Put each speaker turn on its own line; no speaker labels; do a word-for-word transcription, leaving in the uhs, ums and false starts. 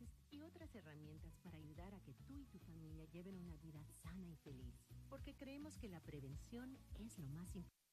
meses y otras herramientas para ayudar a que tú y tu familia lleven una vida sana y feliz. Porque creemos que la prevención es lo más importante.